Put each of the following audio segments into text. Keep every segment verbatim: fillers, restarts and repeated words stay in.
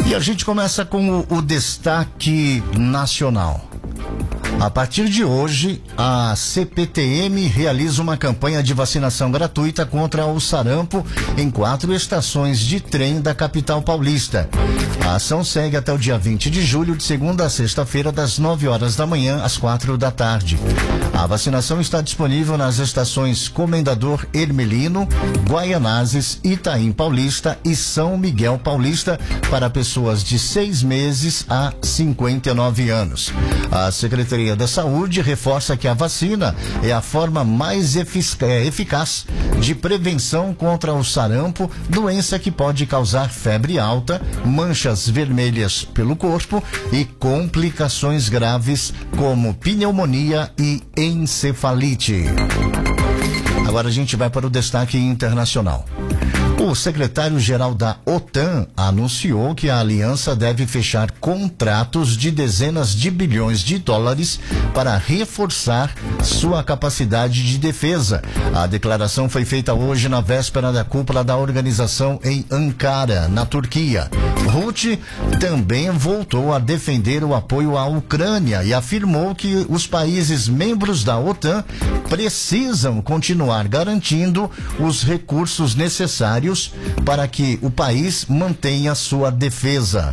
E a gente começa com o, o destaque nacional. A partir de hoje, a C P T M realiza uma campanha de vacinação gratuita contra o sarampo em quatro estações de trem da capital paulista. A ação segue até o dia vinte de julho, de segunda a sexta-feira, das nove horas da manhã às quatro da tarde. A vacinação está disponível nas estações Comendador Hermelino, Guaianazes, Itaim Paulista e São Miguel Paulista para pessoas de seis meses a cinquenta e nove anos. A Secretaria da Saúde reforça que a vacina é a forma mais efic- é, eficaz de prevenção contra o sarampo, doença que pode causar febre alta, manchas vermelhas pelo corpo e complicações graves como pneumonia e encefalite. Agora a gente vai para o destaque internacional. O secretário-geral da OTAN anunciou que a aliança deve fechar contratos de dezenas de bilhões de dólares para reforçar sua capacidade de defesa. A declaração foi feita hoje na véspera da cúpula da organização em Ankara, na Turquia. Rutte também voltou a defender o apoio à Ucrânia e afirmou que os países membros da OTAN precisam continuar garantindo os recursos necessários para que o país mantenha sua defesa.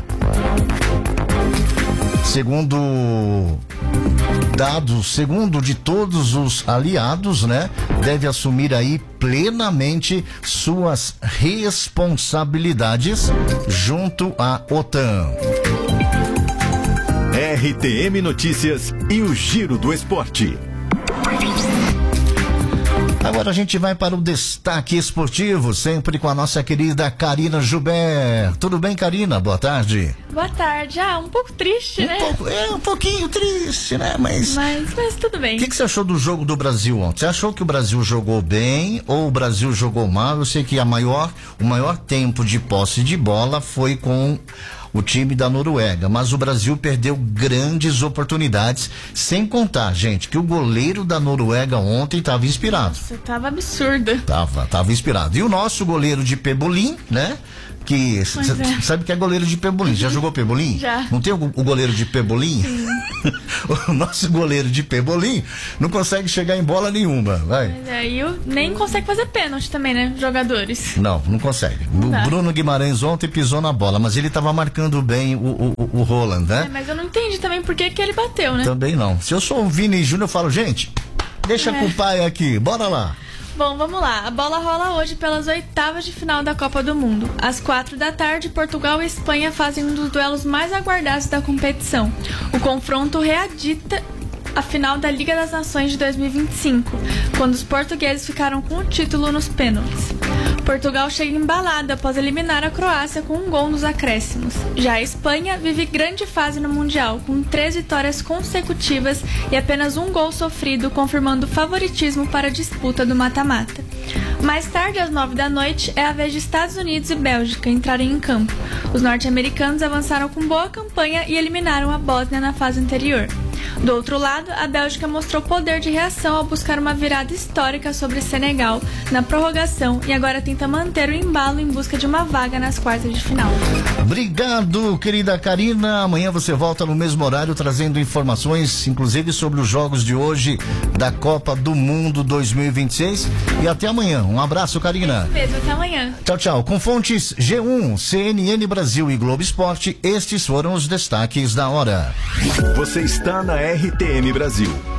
Segundo dados, segundo de todos os aliados, né, deve assumir aí plenamente suas responsabilidades junto à OTAN. R T M Notícias e o Giro do Esporte. Agora a gente vai para o destaque esportivo, sempre com a nossa querida Karina Joubert. Tudo bem, Karina? Boa tarde. Boa tarde. Ah, um pouco triste, um né? Pouco, é, um pouquinho triste, né? Mas, mas, mas tudo bem. O que, que você achou do jogo do Brasil ontem? Você achou que o Brasil jogou bem ou o Brasil jogou mal? Eu sei que a maior, o maior tempo de posse de bola foi com o time da Noruega, mas o Brasil perdeu grandes oportunidades, sem contar, gente, que o goleiro da Noruega ontem estava inspirado. Nossa, tava absurdo. Tava, tava inspirado. E o nosso goleiro de Pebolim, né? Que é. sabe que é goleiro de Pebolim. Já jogou Pebolim? Já. Não tem o, o goleiro de Pebolim? Sim. O nosso goleiro de Pebolim não consegue chegar em bola nenhuma, vai. Mas aí eu nem consegue fazer pênalti também, né, jogadores? Não, não consegue. Não o dá. Bruno Guimarães ontem pisou na bola, mas ele estava marcando bem o, o, o Roland, né? É, mas eu não entendi também por que que ele bateu, né? Também não. Se eu sou o Vini Júnior, eu falo, gente, deixa é. com o pai aqui, bora lá. Bom, vamos lá. A bola rola hoje pelas oitavas de final da Copa do Mundo. Às quatro da tarde, Portugal e Espanha fazem um dos duelos mais aguardados da competição. O confronto readita a final da Liga das Nações de dois mil e vinte e cinco, quando os portugueses ficaram com o título nos pênaltis. Portugal chega embalada após eliminar a Croácia com um gol nos acréscimos. Já a Espanha vive grande fase no Mundial, com três vitórias consecutivas e apenas um gol sofrido, confirmando o favoritismo para a disputa do mata-mata. Mais tarde, às nove da noite, é a vez de Estados Unidos e Bélgica entrarem em campo. Os norte-americanos avançaram com boa campanha e eliminaram a Bósnia na fase anterior. Do outro lado, a Bélgica mostrou poder de reação ao buscar uma virada histórica sobre Senegal na prorrogação e agora tenta manter o embalo em busca de uma vaga nas quartas de final. Obrigado, querida Karina. Amanhã você volta no mesmo horário trazendo informações, inclusive sobre os jogos de hoje da Copa do Mundo dois mil e vinte e seis. E até amanhã. Um abraço, Karina. É isso mesmo, até amanhã. Tchau, tchau. Com fontes G um, C N N Brasil e Globo Esporte, estes foram os destaques da hora. Você está na R T M Brasil.